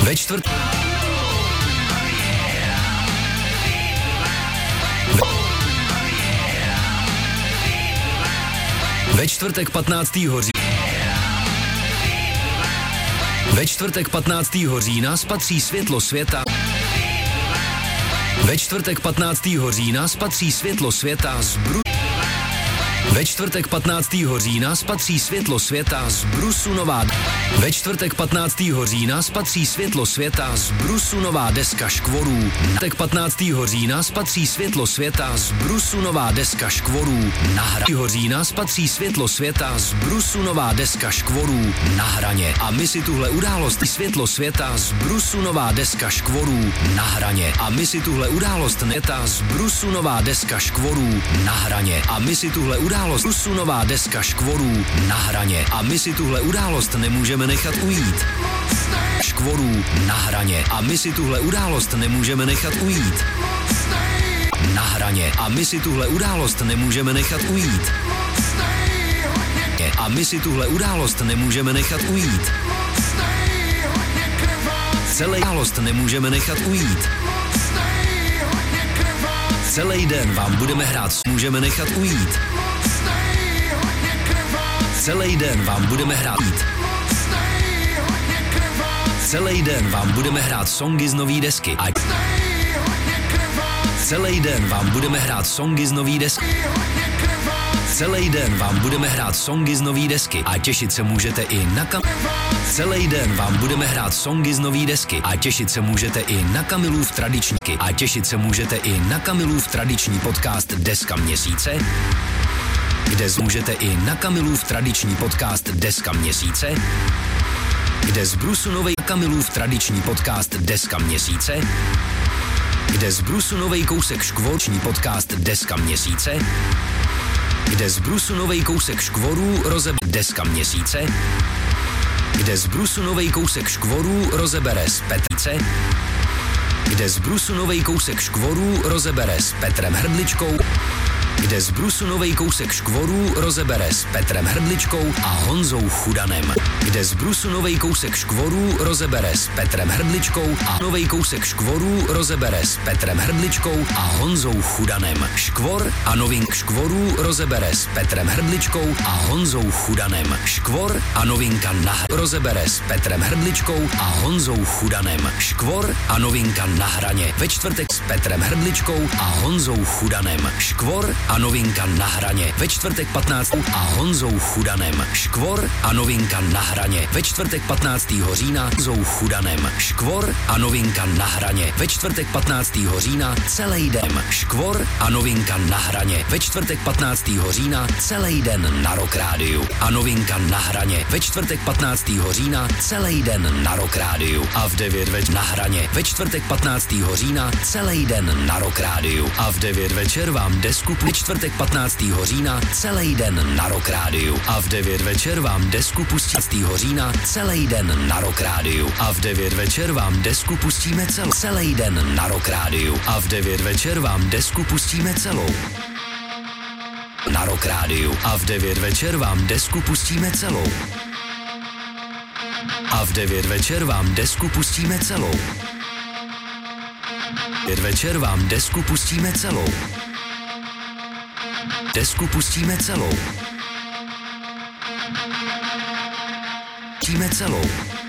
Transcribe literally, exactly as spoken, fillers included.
Ve čtvrt... Ve čtvrtek patnáctého října Ve čtvrtek patnáctého října spatří světlo světa. Ve čtvrtek patnáctého října spatří světlo světa z Bru... Ve čtvrtek patnáctého října spatří světlo světa z Brusu nová... Ve čtvrtek patnáctého října spatří světlo světa z Brusu nová deska škvorů. Ve patnáctého října spatří světlo světa z Brusu nová deska škvorů. Na hraně října spatří světlo světa z Brusu nová deska škvorů na hraně. A my si tuhle událost světlo světa z Brusu nová deska škvorů na hraně. A my si tuhle událost neta z Brusu nová deska škvorů na hraně. A my si tuhle událost Brusu nová deska škvorů na hraně. A my si tuhle událost nemůžeme nechat ujít. Škvorů na hraně. A my si tuhle událost nemůžeme nechat ujít. Na hraně. A my si tuhle událost nemůžeme nechat ujít. A my si tuhle událost nemůžeme nechat ujít. Celý událost nemůžeme nechat ujít. Celý den vám budeme hrát, můžeme nechat ujít. Celý den vám budeme hrát. Celý den vám budeme hrát songy z nový desky. A celý den vám budeme hrát songy z nový desky. Celý den vám budeme hrát songy z nový desky. A těšit se můžete i na kam... Celý den vám budeme hrát songy z nový desky. A těšit se můžete i na Kamilův tradiční. A těšit se můžete i na Kamilův tradiční podcast Deska měsíce, kde můžete i na Kamilův tradiční podcast Deska měsíce, kde z Brusu novej Kamilův tradiční podcast Deska měsíce, kde z Brusu novej kousek škvorční podcast Deska měsíce, kde z Brusu novej kousek škvorů rozebere Deska měsíce, kde z Brusu novej kousek škvorů rozebere z Petice, kde z Brusu novej kousek škvorů rozebere s Petrem Hrdličkou, kde z Brusu novej kousek škvorů rozebere s Petrem Hrdličkou a Honzou Chudanem, kde z Brusu novej kousek škvorů rozebere s Petrem Hrdličkou a novej kousek škvorů rozebere s Petrem Hrdličkou a Honzou Chudanem. Škvor a novink škvorů rozebere s Petrem Hrdličkou a Honzou Chudanem. Škvor a novinka na rozebere s Petrem Hrdličkou a Honzou Chudanem. Škvor a novinka na hraně ve čtvrtek s Petrem Hrdličkou a Honzou Chudanem. Škvor a novinka na hraně ve čtvrtek patnáctého a Honzou Chudanem. Škvor a novinka na hraně ve čtvrtek patnáctého října Honzou Chudanem. Škvor a novinka na hraně ve čtvrtek patnáctého října celý den. Škvor a novinka na hraně ve čtvrtek patnáctého října celý den na Rock Rádiu. A novinka na hraně ve čtvrtek patnáctého října celý den na Rock Rádiu. A v devět večer na hraně ve čtvrtek patnáctého října celý den na Rock Rádiu. A v devět večer vám desku ve čtvrtek patnáctého října celý den na Rock Rádiu. A v devět večer vám desku pustíme října celý den na Rock Rádiu. A v devět večer vám desku pustíme celou celý den na Rock Rádiu. A v devět večer vám desku pustíme celou na Rock Rádiu. A v devět večer vám desku pustíme celou. A v devět večer vám desku pustíme celou. V devět večer vám desku pustíme celou. Desku pustíme celou. Pustíme celou.